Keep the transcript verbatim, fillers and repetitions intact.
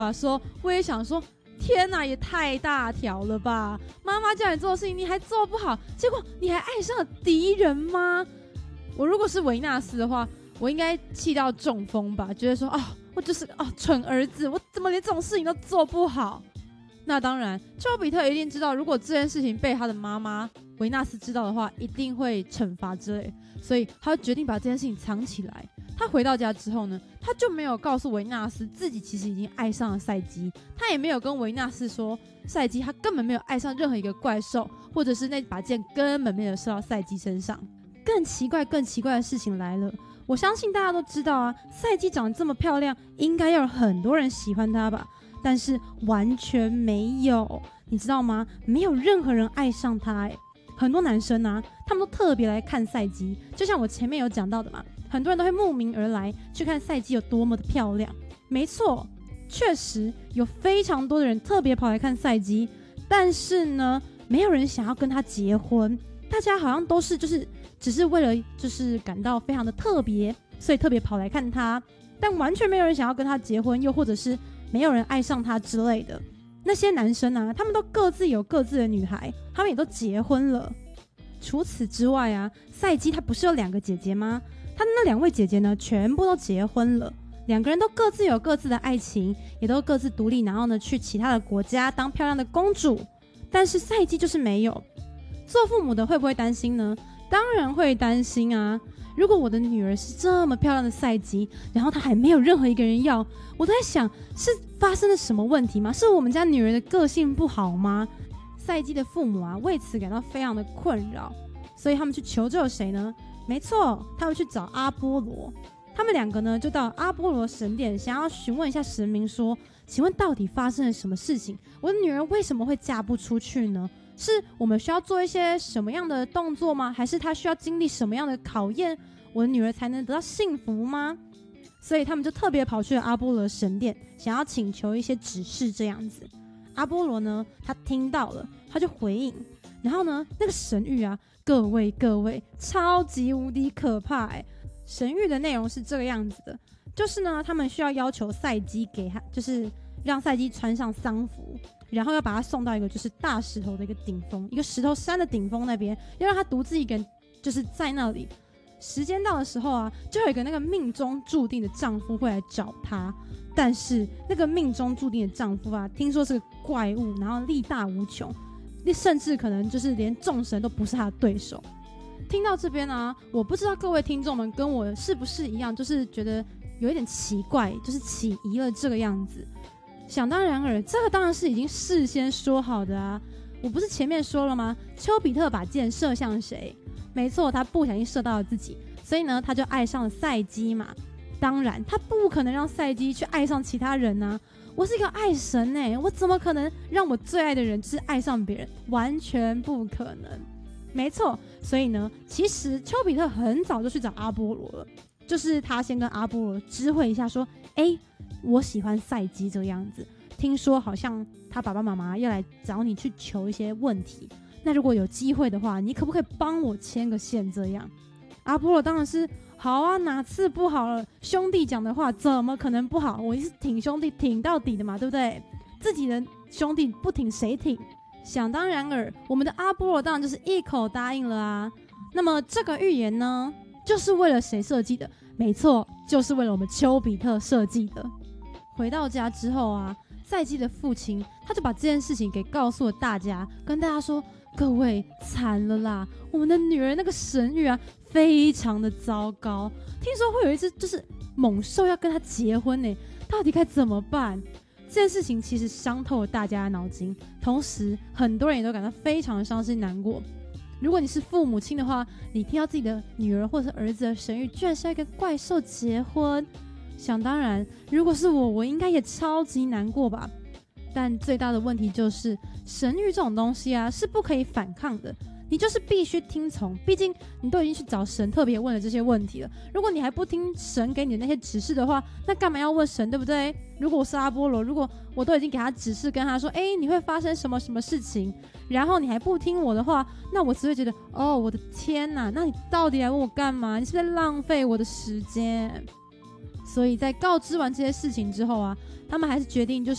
啊，说我也想说，天哪，也太大条了吧！妈妈叫你做的事情你还做不好，结果你还爱上了敌人吗？我如果是维纳斯的话，我应该气到中风吧，觉得说，哦，我就是哦蠢儿子，我怎么连这种事情都做不好？那当然，丘比特一定知道，如果这件事情被他的妈妈维纳斯知道的话，一定会惩罚之类，所以他决定把这件事情藏起来。他回到家之后呢，他就没有告诉维纳斯自己其实已经爱上了赛姬，他也没有跟维纳斯说赛姬他根本没有爱上任何一个怪兽，或者是那把剑根本没有射到赛姬身上。更奇怪更奇怪的事情来了，我相信大家都知道啊，赛姬长得这么漂亮，应该要有很多人喜欢她吧，但是完全没有，你知道吗？没有任何人爱上她欸。很多男生啊，他们都特别来看赛姬，就像我前面有讲到的嘛，很多人都会慕名而来去看赛姬有多么的漂亮。没错，确实有非常多的人特别跑来看赛姬，但是呢，没有人想要跟她结婚。大家好像都是就是只是为了就是感到非常的特别，所以特别跑来看她，但完全没有人想要跟她结婚，又或者是没有人爱上她之类的。那些男生啊，他们都各自有各自的女孩，他们也都结婚了。除此之外啊，赛姬她不是有两个姐姐吗？她的那两位姐姐呢，全部都结婚了，两个人都各自有各自的爱情，也都各自独立，然后呢，去其他的国家当漂亮的公主。但是赛姬就是没有。做父母的会不会担心呢？当然会担心啊！如果我的女儿是这么漂亮的赛姬，然后她还没有任何一个人要，我都在想，是发生了什么问题吗？是我们家女儿的个性不好吗？赛姬的父母啊，为此感到非常的困扰，所以他们去求救谁呢？没错，他们去找阿波罗。他们两个呢，就到阿波罗神殿，想要询问一下神明说，请问到底发生了什么事情？我的女儿为什么会嫁不出去呢？是我们需要做一些什么样的动作吗？还是她需要经历什么样的考验，我的女儿才能得到幸福吗？所以他们就特别跑去了阿波罗神殿，想要请求一些指示这样子。阿波罗呢，他听到了，他就回应，然后呢，那个神谕啊，各位各位，超级无敌可怕欸！神谕的内容是这个样子的，就是呢，他们需要要求赛姬给他，就是让赛姬穿上丧服，然后要把他送到一个就是大石头的一个顶峰，一个石头山的顶峰那边，要让他独自一个人就是在那里。时间到的时候啊，就有一个那个命中注定的丈夫会来找她，但是那个命中注定的丈夫啊，听说是个怪物，然后力大无穷，甚至可能就是连众神都不是他的对手。听到这边啊，我不知道各位听众们跟我是不是一样，就是觉得有一点奇怪，就是起疑了这个样子。想当然尔，这个当然是已经事先说好的啊！我不是前面说了吗？丘比特把箭射向谁？没错，他不小心射到了自己，所以呢，他就爱上了赛姬嘛。当然，他不可能让赛姬去爱上其他人啊！我是一个爱神欸，我怎么可能让我最爱的人就是爱上别人？完全不可能。没错，所以呢，其实丘比特很早就去找阿波罗了，就是他先跟阿波罗知会一下，说：“哎，我喜欢赛姬这个样子，听说好像他爸爸妈妈要来找你去求一些问题，那如果有机会的话，你可不可以帮我牵个线？”这样，阿波罗当然是好啊，哪次不好了？兄弟讲的话怎么可能不好？我是挺兄弟挺到底的嘛，对不对？自己的兄弟不挺谁挺？想当然尔，我们的阿波罗当然就是一口答应了啊。那么这个预言呢，就是为了谁设计的？没错，就是为了我们丘比特设计的。回到家之后啊，赛姬的父亲他就把这件事情给告诉了大家，跟大家说：“各位，惨了啦！我们的女儿那个神谕啊，非常的糟糕。听说会有一只就是猛兽要跟她结婚呢，到底该怎么办？”这件事情其实伤透了大家的脑筋，同时很多人也都感到非常的伤心难过。如果你是父母亲的话，你听到自己的女儿或者是儿子的神谕居然是要跟怪兽结婚，想当然，如果是我，我应该也超级难过吧。但最大的问题就是，神谕这种东西啊，是不可以反抗的。你就是必须听从，毕竟你都已经去找神特别问了这些问题了。如果你还不听神给你的那些指示的话，那干嘛要问神，对不对？如果我是阿波罗，如果我都已经给他指示，跟他说，哎，你会发生什么什么事情，然后你还不听我的话，那我只会觉得，哦，我的天哪，那你到底来问我干嘛？你是不是在浪费我的时间？ 所以在告知完这些事情之后啊，他们还是决定就